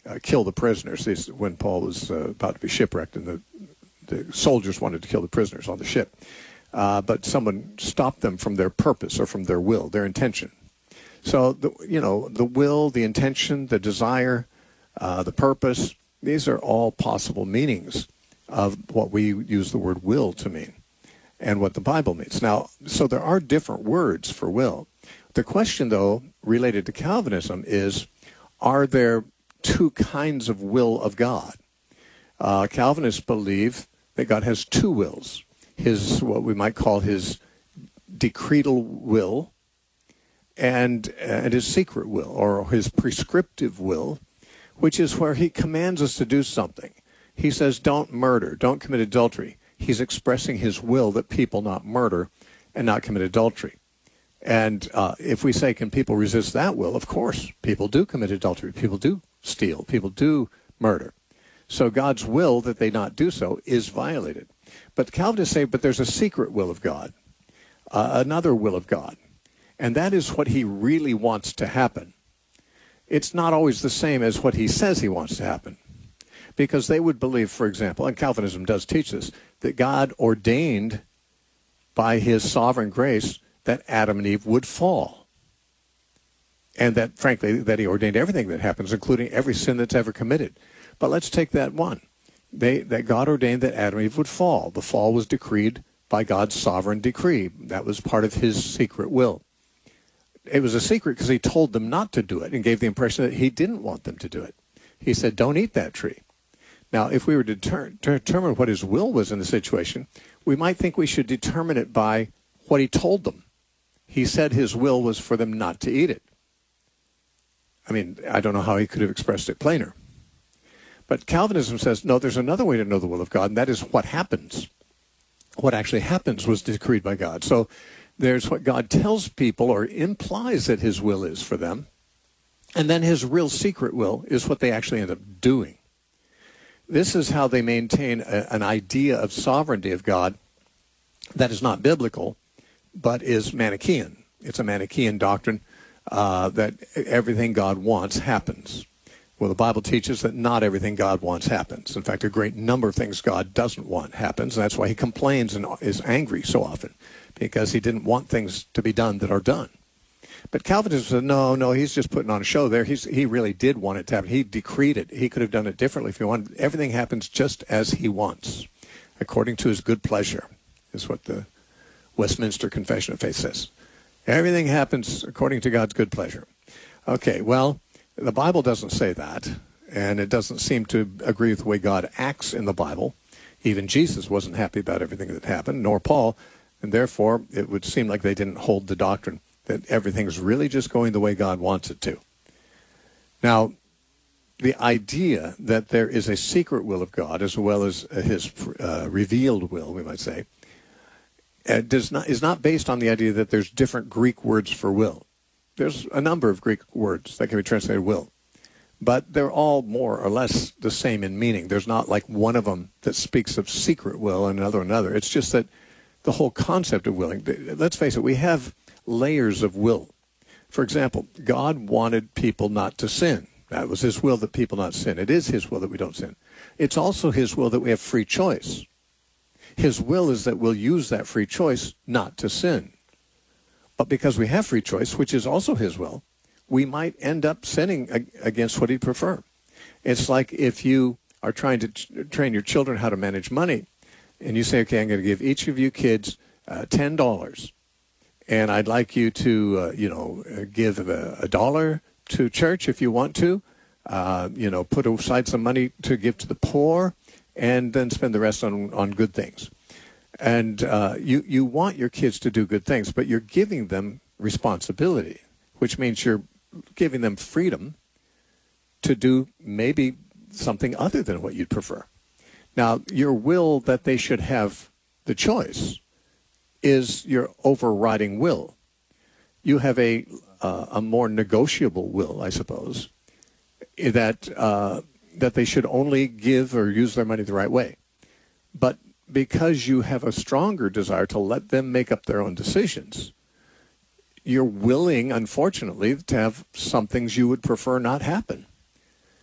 kill the prisoners. When Paul was about to be shipwrecked, and the soldiers wanted to kill the prisoners on the ship. But someone stopped them from their purpose or from their will, their intention. So, the will, the intention, the desire, the purpose, these are all possible meanings of what we use the word will to mean and what the Bible means. Now, so there are different words for will. The question, though, related to Calvinism is, are there two kinds of will of God? Calvinists believe that God has two wills. What we might call his decretal will and his secret will, or his prescriptive will, which is where he commands us to do something. He says, don't murder, don't commit adultery. He's expressing his will that people not murder and not commit adultery. And if we say, can people resist that will? Of course, people do commit adultery. People do steal. People do murder. So God's will that they not do so is violated. But Calvinists say, but there's a secret will of God, another will of God. And that is what he really wants to happen. It's not always the same as what he says he wants to happen. Because they would believe, for example, and Calvinism does teach this, that God ordained by his sovereign grace that Adam and Eve would fall. And that, frankly, that he ordained everything that happens, including every sin that's ever committed. But let's take that one. That God ordained that Adam and Eve would fall. The fall was decreed by God's sovereign decree. That was part of his secret will. It was a secret because he told them not to do it and gave the impression that he didn't want them to do it. He said, don't eat that tree. Now, if we were to determine what his will was in the situation, we might think we should determine it by what he told them. He said his will was for them not to eat it. I mean, I don't know how he could have expressed it plainer. But Calvinism says, no, there's another way to know the will of God, and that is what happens. What actually happens was decreed by God. So there's what God tells people or implies that his will is for them, and then his real secret will is what they actually end up doing. This is how they maintain an idea of sovereignty of God that is not biblical, but is Manichaean. It's a Manichaean doctrine that everything God wants happens. Well, the Bible teaches that not everything God wants happens. In fact, a great number of things God doesn't want happens, and that's why he complains and is angry so often, because he didn't want things to be done that are done. But Calvinism said, no, he's just putting on a show there. He really did want it to happen. He decreed it. He could have done it differently if he wanted. Everything happens just as he wants, according to his good pleasure, is what the Westminster Confession of Faith says. Everything happens according to God's good pleasure. Okay, well, the Bible doesn't say that, and it doesn't seem to agree with the way God acts in the Bible. Even Jesus wasn't happy about everything that happened, nor Paul, and therefore it would seem like they didn't hold the doctrine that everything's really just going the way God wants it to. Now, the idea that there is a secret will of God as well as his revealed will, we might say, is not based on the idea that there's different Greek words for will. There's a number of Greek words that can be translated will, but they're all more or less the same in meaning. There's not like one of them that speaks of secret will and another. It's just that the whole concept of willing, let's face it, we have layers of will. For example, God wanted people not to sin. That was his will that people not sin. It is his will that we don't sin. It's also his will that we have free choice. His will is that we'll use that free choice not to sin. But because we have free choice, which is also his will, we might end up sinning against what he'd prefer. It's like if you are trying to train your children how to manage money, and you say, okay, I'm going to give each of you kids $10, and I'd like you to, give $1 to church if you want to, put aside some money to give to the poor, and then spend the rest on good things. And you want your kids to do good things, but you're giving them responsibility, which means you're giving them freedom to do maybe something other than what you'd prefer. Now, your will that they should have the choice is your overriding will. You have a more negotiable will, I suppose, that they should only give or use their money the right way. But because you have a stronger desire to let them make up their own decisions, you're willing, unfortunately, to have some things you would prefer not happen.